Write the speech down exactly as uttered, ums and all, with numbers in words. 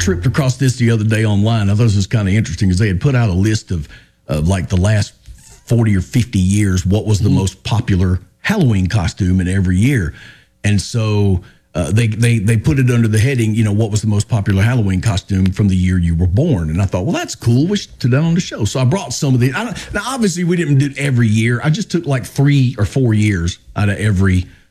tripped across this the other day online. I thought this was kind of interesting because they had put out a list of, of like the last forty or fifty years, what was the mm-hmm. most popular Halloween costume in every year. And so uh, they, they, they put it under the heading, you know, what was the most popular Halloween costume from the year you were born? And I thought, well, that's cool. We should do that on the show. So I brought some of the, I don't, now obviously we didn't do it every year. I just took like three or four years out of every